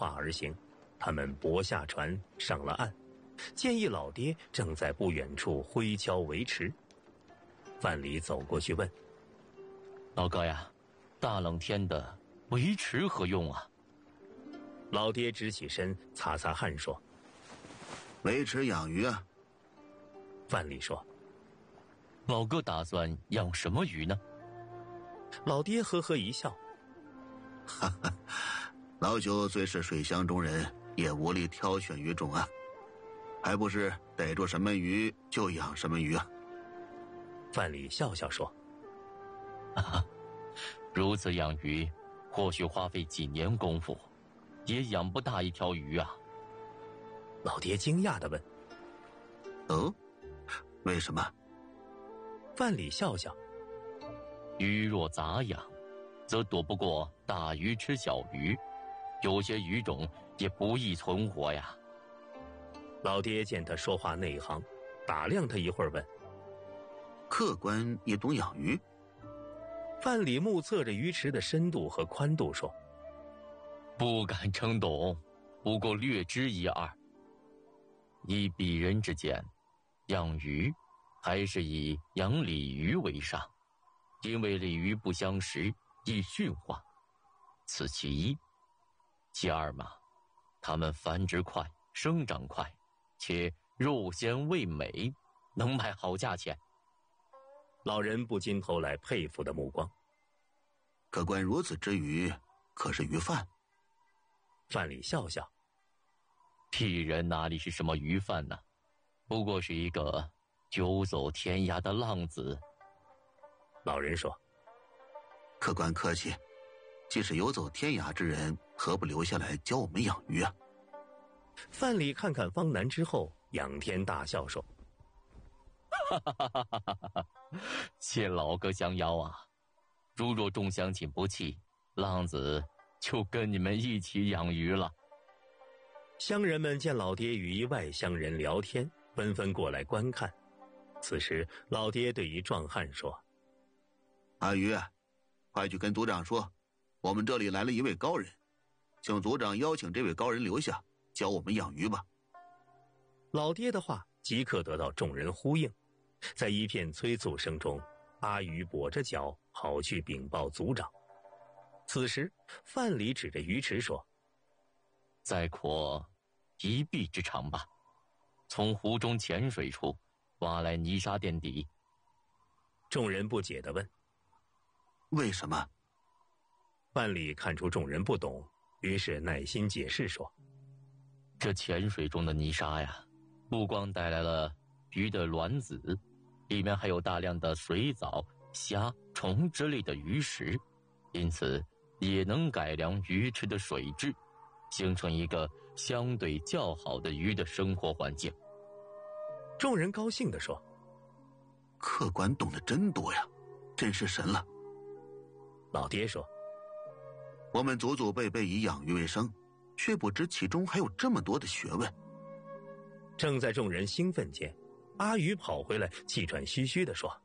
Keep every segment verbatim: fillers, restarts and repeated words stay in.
划而行，他们泊下船上了岸，见一老爹正在不远处挥锹维持。范蠡走过去问： 老哥呀，大冷天的，维持何用啊？ 老爹直起身擦擦汗说： 维持养鱼啊。 范蠡说： 老哥打算养什么鱼呢？ 老爹呵呵一笑： 哈哈，老朽虽是水乡中人，也无力挑选鱼种啊，还不是逮住什么鱼就养什么鱼啊。 范蠡笑笑说： 啊，如此养鱼，或许花费几年功夫，也养不大一条鱼啊。 老爹惊讶地问： 哦，为什么？ 范蠡笑笑： 鱼若杂养，则躲不过大鱼吃小鱼，有些鱼种也不易存活呀。 老爹见他说话内行，打量他一会儿问： 客官也懂养鱼？ 范蠡目测着鱼池的深度和宽度说： 不敢称懂，不过略知一二。以鄙人之见，养鱼还是以养鲤鱼为上，因为鲤鱼不相识，易驯化，此其一。其二嘛，它们繁殖快，生长快，且肉鲜味美，能卖好价钱。 老人不禁投来佩服的目光。 客官如此之鱼，可是鱼贩？ 范蠡笑笑： 鄙人哪里是什么鱼贩呢？不过是一个游走天涯的浪子。 老人说： 客官客气，既是游走天涯之人，何不留下来教我们养鱼啊？ 范蠡看看方南之后，仰天大笑说： 哈哈哈哈哈哈！谢老哥相邀啊！如若众乡亲不弃，浪子就跟你们一起养鱼了。 乡人们见老爹与一外乡人聊天，纷纷过来观看。此时老爹对一壮汉说： 阿鱼，快去跟族长说，我们这里来了一位高人，请族长邀请这位高人留下，教我们养鱼吧。 老爹的话即刻得到众人呼应，在一片催促声中，阿鱼跛着脚跑去禀报族长。此时范蠡指着鱼池说： 再扩一臂之长吧，从湖中浅水处挖来泥沙垫底。 众人不解地问： 为什么？ 范蠡看出众人不懂，于是耐心解释说： 这浅水中的泥沙呀，不光带来了鱼的卵子，里面还有大量的水藻、虾、虫之类的鱼食，因此也能改良鱼池的水质，形成一个相对较好的鱼的生活环境。 众人高兴地说： 客官懂得真多呀，真是神了。 老爹说： 我们祖祖辈辈以养鱼为生，却不知其中还有这么多的学问。 正在众人兴奋间，阿鱼跑回来，气喘吁吁地说：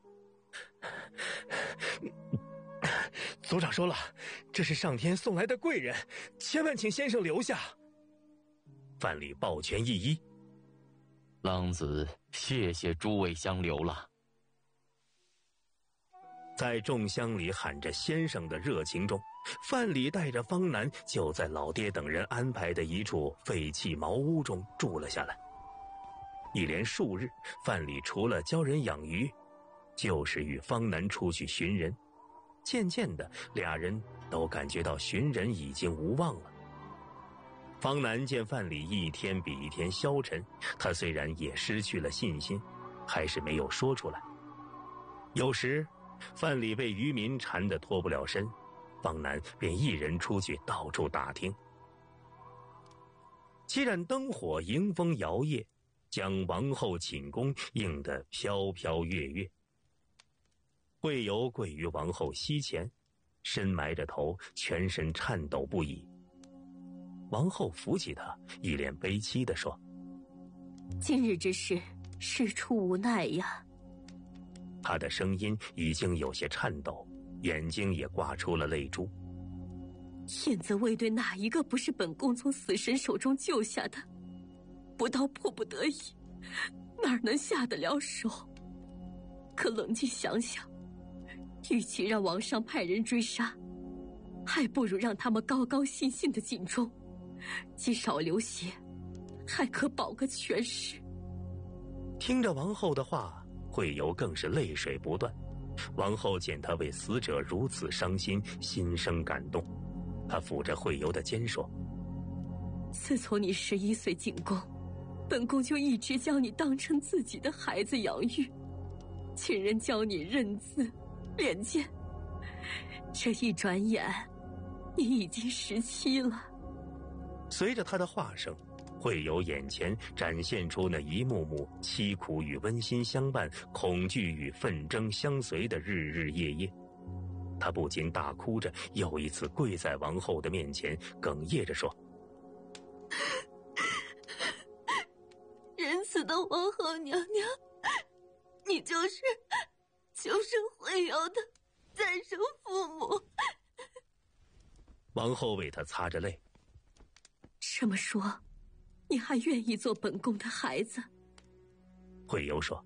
族长说了，这是上天送来的贵人，千万请先生留下。范蠡抱拳一揖： 浪子，谢谢诸位相留了。 在众乡里喊着先生的热情中，范蠡带着方南就在老爹等人安排的一处废弃茅屋中住了下来。一连数日，范蠡除了教人养鱼，就是与方南出去寻人。渐渐的，俩人都感觉到寻人已经无望了。方南见范蠡一天比一天消沉，他虽然也失去了信心，还是没有说出来。有时范蠡被渔民缠得脱不了身，方南便一人出去到处打听。几盏灯火迎风摇曳，将王后寝宫映得飘飘跃跃。贵由跪于王后膝前，深埋着头，全身颤抖不已。王后扶起他，一脸悲戚地说： 今日之事，事出无奈呀。 他的声音已经有些颤抖，眼睛也挂出了泪珠。 燕子卫队哪一个不是本宫从死神手中救下的？不到迫不得已，哪能下得了手？可冷静想想，与其让王上派人追杀，还不如让他们高高兴兴的尽忠，既少流血，还可保个全尸。 听着王后的话，惠游更是泪水不断。王后见他为死者如此伤心，心生感动。她抚着惠游的肩说： 自从你十一岁进宫，本宫就一直将你当成自己的孩子养育，请人教你认字练剑，这一转眼你已经十七了。 随着他的话声，惠游眼前展现出那一幕幕凄苦与温馨相伴，恐惧与纷争相随的日日夜夜。他不禁大哭着，又一次跪在王后的面前，哽咽着说： 仁慈的王后娘娘，你就是就是惠游的再生父母。 王后为他擦着泪： 这么说，你还愿意做本宫的孩子？ 惠游说：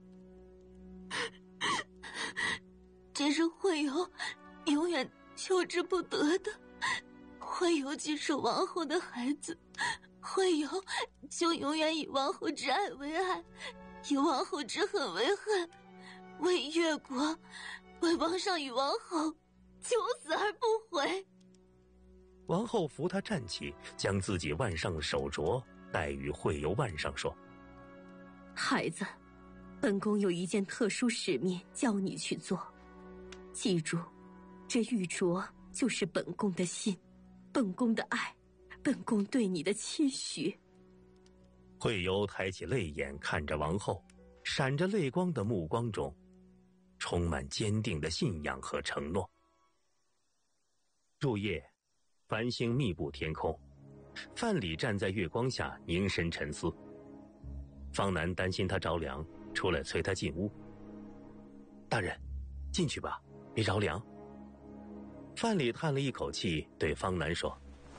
这是惠游永远求之不得的。惠游既是王后的孩子，惠游就永远以王后之爱为爱，以王后之恨为恨，为越国，为王上与王后求死而不悔。 王后扶他站起，将自己腕上的手镯戴于惠游腕上，说： 孩子，本宫有一件特殊使命叫你去做，记住，这玉镯就是本宫的心，本宫的爱，本宫对你的期许。 惠游抬起泪眼看着王后，闪着泪光的目光中充满坚定的信仰和承诺。入夜，繁星密布天空，范蠡站在月光下凝神沉思。方南担心他着凉，出来催他进屋。大人，进去吧，别着凉。范蠡叹了一口气，对方南说：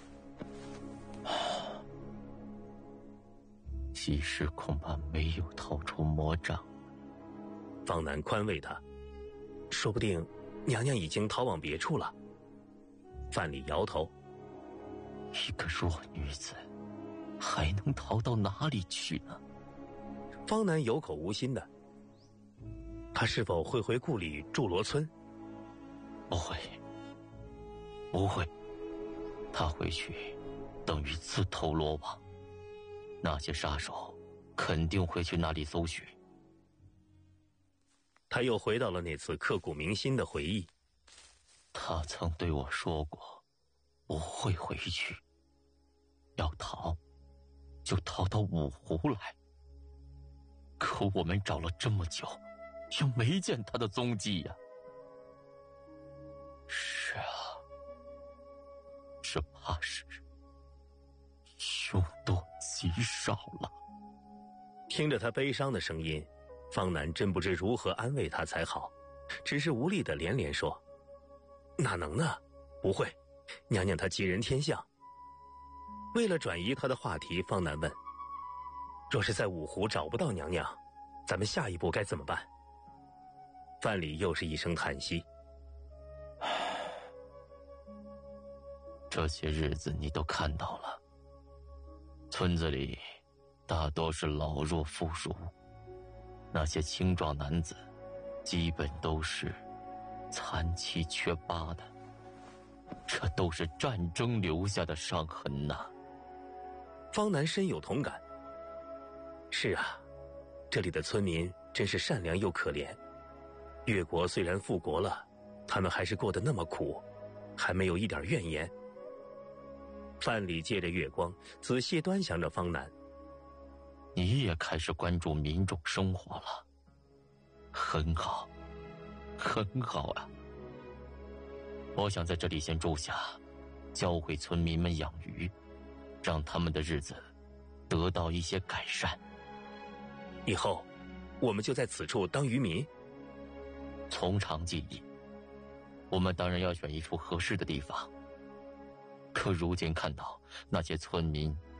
昔时恐怕没有逃出魔掌。 方南宽慰他：说不定娘娘已经逃往别处了。范蠡摇头： 一个弱女子还能逃到哪里去呢？ 方南有口无心的：她是否会回故里祝罗村？ 不会，不会，她回去等于自投罗网，那些杀手肯定会去那里搜寻。 他又回到了那次刻骨铭心的回忆。 他曾对我说过，不会回去，要逃就逃到五湖来。可我们找了这么久，又没见他的踪迹呀。是啊，这怕是凶多吉少了。 听着他悲伤的声音，方南真不知如何安慰他才好，只是无力的连连说：哪能呢？不会，娘娘她吉人天相。为了转移他的话题，方南问：若是在五湖找不到娘娘，咱们下一步该怎么办？范蠡又是一声叹息： 这些日子你都看到了，村子里大多是老弱妇孺，那些青壮男子基本都是残七缺八的，这都是战争留下的伤痕呐。 方南深有同感。是啊，这里的村民真是善良又可怜。越国虽然复国了，他们还是过得那么苦，还没有一点怨言。范蠡借着月光仔细端详着方南。 你也开始关注民众生活了，很好，很好啊。我想在这里先住下，教会村民们养鱼，让他们的日子得到一些改善。 以后我们就在此处当渔民。 从长计议，我们当然要选一处合适的地方，可可如今看到那些村民